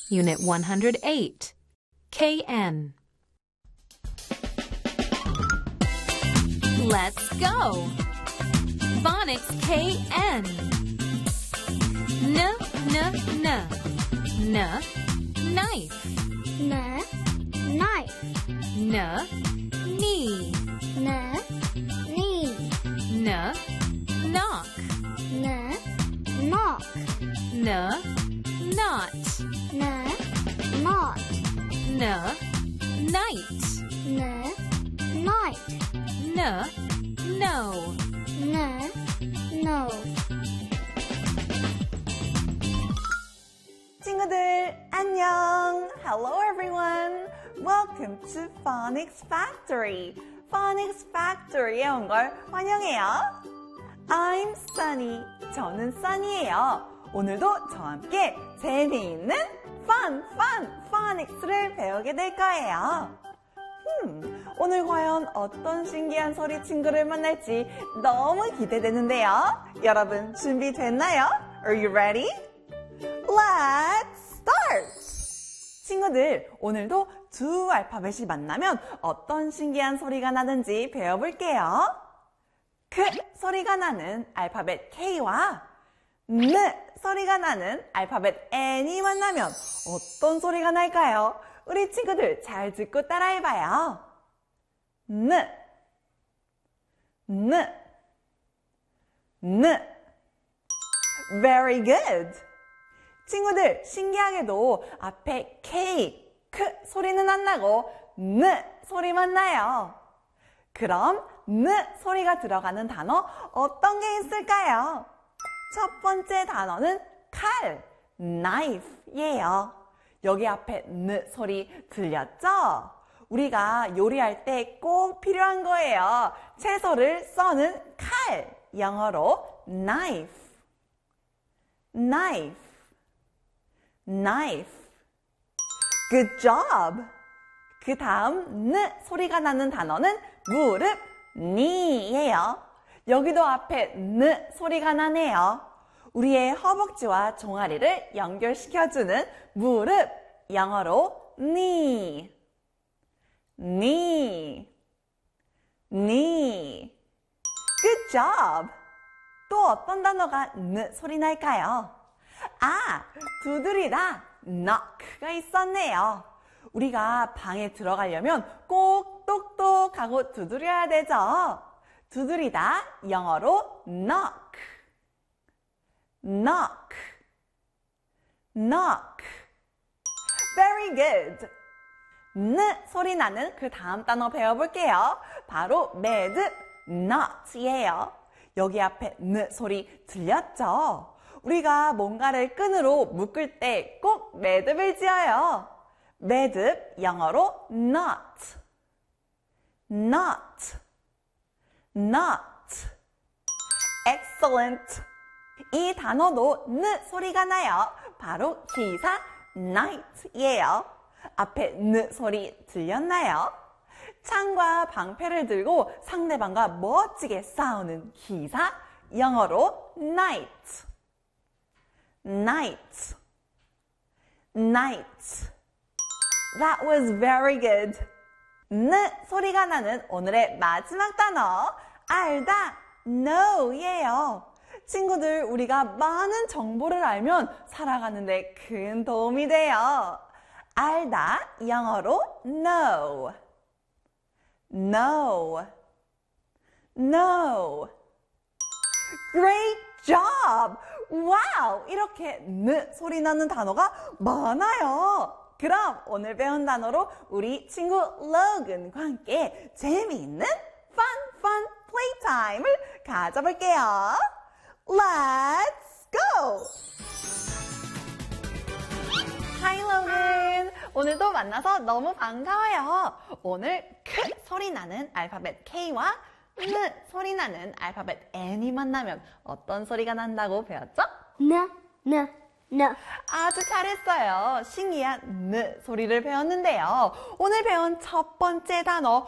Unit 108, KN. Let's go! Phonics KN. N, n, n. N, knife. N, knife. N, knee. N, knee. N, knock. N, knock. N, knot. N, knot. N, night. N, night. N, no. N, no. 친구들, 안녕! Hello everyone! Welcome to Phonics Factory! Phonics Factory에 온 걸 환영해요! I'm Sunny. 저는 Sunny예요. 오늘도 저와 함께 재미있는 Phonics를 배우게 될 거예요. 오늘 과연 어떤 신기한 소리 친구를 만날지 너무 기대되는데요. 여러분 준비됐나요? Are you ready? Let's start! 친구들, 오늘도 두 알파벳이 만나면 어떤 신기한 소리가 나는지 배워볼게요. 크 소리가 나는 알파벳 K와 N 소리가 나는 알파벳 N이 만나면 어떤 소리가 날까요? 우리 친구들 잘 듣고 따라해봐요. N, N, N. Very good! 친구들, 신기하게도 앞에 K, 크 소리는 안 나고 N 소리만 나요. 그럼 N 소리가 들어가는 단어 어떤 게 있을까요? 첫 번째 단어는 칼, knife예요. 여기 앞에 N 소리 들렸죠? 우리가 요리할 때 꼭 필요한 거예요. 채소를 써는 칼, 영어로 knife, knife, knife. Good job! 그 다음 N 소리가 나는 단어는 무릎, knee예요. 여기도 앞에 N 소리가 나네요. 우리의 허벅지와 종아리를 연결시켜주는 무릎, 영어로 knee, knee, knee. Good job! 또 어떤 단어가 N 소리 날까요? 아, 두드리다, knock가 있었네요. 우리가 방에 들어가려면 꼭 똑똑하고 두드려야 되죠. 두드리다, 영어로 knock, knock, knock. Very good! N 소리 나는 그 다음 단어 배워볼게요. 바로 매듭, knot이에요. 여기 앞에 N 소리 들렸죠? 우리가 뭔가를 끈으로 묶을 때 꼭 매듭을 지어요. 매듭, 영어로 knot, knot, knot. Excellent! 이 단어도 N 소리가 나요. 바로 기사, knight이에요. 앞에 N 소리 들렸나요? 창과 방패를 들고 상대방과 멋지게 싸우는 기사, 영어로 knight, knight, knight. That was very good. N 소리가 나는 오늘의 마지막 단어, 알다, know예요. 친구들, 우리가 많은 정보를 알면 살아가는데 큰 도움이 돼요. 알다, 영어로 know, know, know. Great job! 와우! 이렇게 N 소리 나는 단어가 많아요. 그럼 오늘 배운 단어로 우리 친구 로건과 함께 재미있는 fun playtime을 가져볼게요. Let's go! Hi Logan! 오늘도 만나서 너무 반가워요. 오늘 크 소리 나는 알파벳 K와 N 소리 나는 알파벳 N이 만나면 어떤 소리가 난다고 배웠죠? N. 아주 잘했어요. 신기한 N 소리를 배웠는데요. 오늘 배운 첫 번째 단어